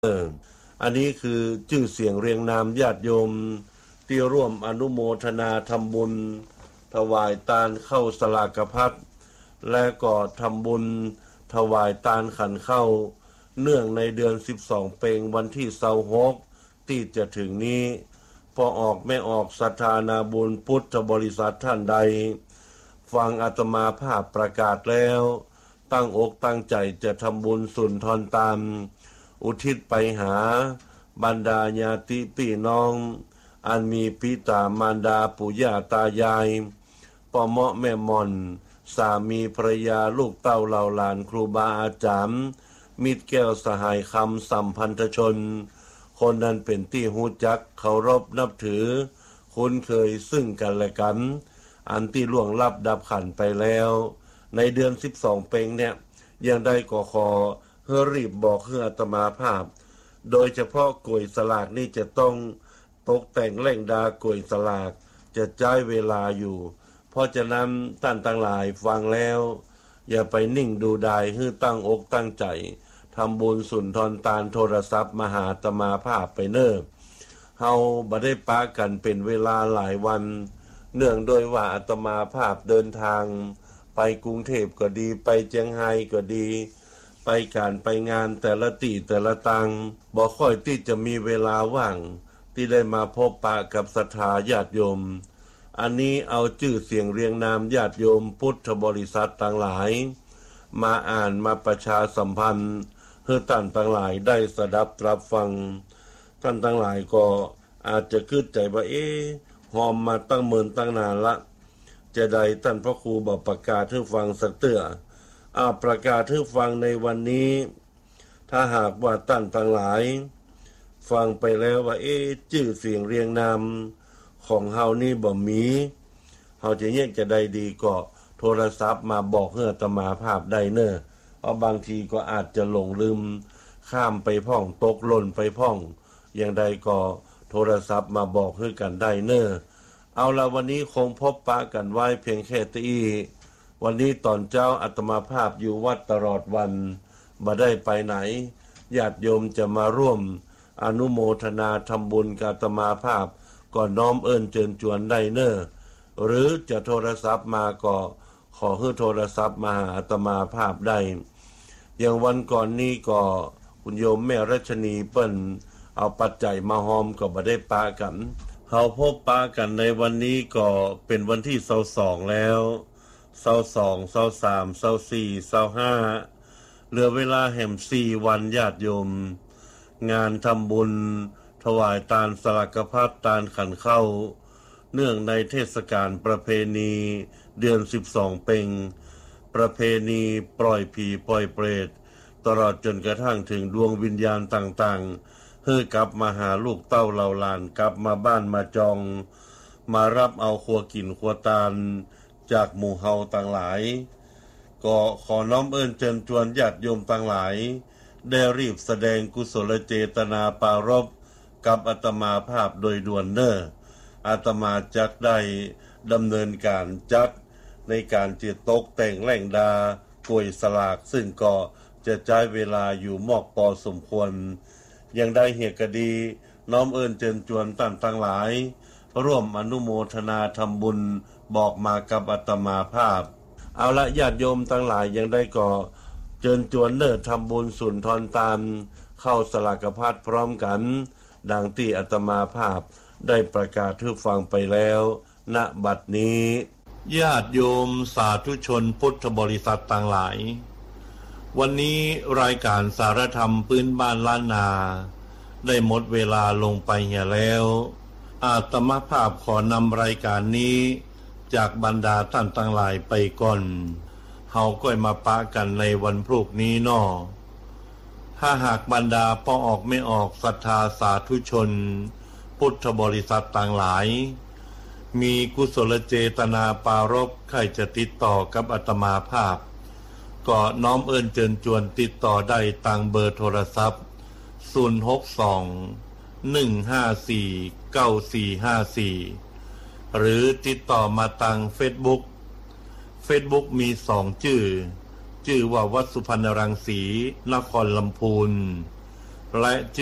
อันนี้คือชื่อเสียงเรียงนามญาติโยมที่ร่วมอนุโมทนาทำบุญถวายทานเข้าสลากพัดและก็ทำบุญถวายทานขันเข้าเนื่องในเดือน12เพ็งวันที่26ที่จะถึงนี้พอออกไม่ออกศรัทธานาบุญพุทธบริษัทท่านใดฟังอาตมาภาพประกาศแล้วตั้งอกตั้งใจจะทำบุญสุนทรตามอุทิศไปหาบรรดาญาติพี่น้องอันมีปิตามารดาปู่ย่าตายายพ่อเมาะแม่มอนสามีภรรยาลูกเต้าเหล่าหลานครูบาอาจารย์มิตรแก้วสหายคำสัมพันธชนคนนั้นเป็นที่หูจักเคารพนับถือคุ้นเคยซึ่งกันและกันอันที่ล่วงลับดับขันไปแล้วในเดือน12เพ็งเนี่ยยังได้ขอเพื่อรีบบอกเพื่ออาตมาภาพโดยเฉพาะกล้วยสลากนี่จะต้องตกแต่งแหล่งดากล้วยสลากจะใช้เวลาอยู่เพราะฉะนั้นท่านทั้งหลายฟังแล้วอย่าไปนิ่งดูดายให้ตั้งอกตั้งใจทำบุญสุนทรตานโทรศัพท์มาหาอาตมาภาพไปเนิ่บเฮาบ่ได้ปะกันเป็นเวลาหลายวันเนื่องโดยว่าอาตมาภาพเดินทางไปกรุงเทพก็ดีไปเชียงไฮ้ก็ดีไปการไปงานแต่ละที่แต่ละตังบ่ค่อยที่จะมีเวลาว่างที่ได้มาพบปะกับศรัทธาญาติโยมอันนี้เอาชื่อเสียงเรียงนามญาติโยมพุทธบริษัทต่างหลายมาอ่านมาประชาสัมพันธ์ให้ท่านทั้งหลายได้สดับรับฟังท่านทั้งหลายก็อาจจะคิดใจว่าหอมมาตั้งเมินตั้งนานละจะได้ท่านพระครูบอกประกาศให้ฟังสักเตื้อประกาศให้ฟังในวันนี้ถ้าหากว่าท่านทั้งหลายฟังไปแล้วว่าชื่อเสียงเรียงนามของเฮานี่บ่มีเฮาจะแยกจะได้ดีก็โทรศัพท์มาบอกให้อาตมาภาพได้เนอะเพราะบางทีก็อาจจะหลงลืมข้ามไปพ่องตกหล่นไปพ่องอย่างใดก็โทรศัพท์มาบอกให้กันได้เนอะเอาละวันนี้คงพบปะกันไว้เพียงแค่นี้วันนี้ตอนเจ้าอาตมาภาพอยู่วัดตลอดวันบ่ได้ไปไหนญาติโยมจะมาร่วมอนุโมทนาทำบุญกับอาตมาภาพก็น้อมเอิ้นเชิญชวนได้เนอะหรือจะโทรศัพท์มาก็ขอให้โทรศัพท์มาหาอาตมาภาพได้อย่างวันก่อนนี้ก็คุณโยมแม่รัชนีเปิ้นเอาปัจจัยมาหอมก็บ่ได้ปะกันเขาพบปะกันในวันนี้ก็เป็นวันที่22แล้ว22 23 24 25เหลือเวลาแห่ม4วันญาติโยมงานทำบุญถวายทานสลากพัดทานขันเข้าเนื่องในเทศกาลประเพณีเดือน12เพ็งประเพณีปล่อยผีปล่อยเปรตตลอดจนกระทั่งถึงดวงวิญญาณต่างๆให้กลับมาหาลูกเต้าเหล่าหลานกลับมาบ้านมาจองมารับเอาครัวกินครัวตาลจากหมู่เฮาต่างหลายก็ขอน้อมเอิ้นเชิญชวนญาติโยมต่างหลายได้รีบแสดงกุศลเจตนาปรารภกับอาตมาภาพโดยด่วนเนออาตมาจักได้ดำเนินการจัดในการจะตกแต่งแหล่งดากล้วยสลากซึ่งก็จะใช้เวลาอยู่มอกพอสมควรยังได้เหตุคดีน้อมเอิ้นเชิญชวนท่านทั้งหลายร่วมอนุโมทนาทำบุญบอกมากับอาตมาภาพเอาละญาติโยมทั้งหลายยังได้ก่อเชิญชวนเนิดทำบุญสุนทรตานเข้าสลากพัดพร้อมกันดังที่อาตมาภาพได้ประกาศให้ฟังไปแล้วณบัดนี้ญาติโยมสาธุชนพุทธบริษัทต่างหลายวันนี้รายการสารธรรมพื้นบ้านล้านนาได้หมดเวลาลงไปเหี่ยแล้วอาตมาภาพขอนำรายการนี้จากบรรดาท่านทั้งหลายไปก่อนเฮาก็มาปะกันในวันพรุ่งนี้น้อถ้าหากบรรดาพ่อออกไม่ออกศรัทธาสาธุชนพุทธบริษัทต่างหลายมีกุศลเจตนาปรารภใครจะติดต่อกับอาตมาภาพก็น้อมเอิ้นเชิญชวนติดต่อได้ตามเบอร์โทรศัพท์062 154 9454หรือติดต่อมาทาง Facebook มี2ชื่อว่าวัดสุพรรณรังสีนครลำพูนและ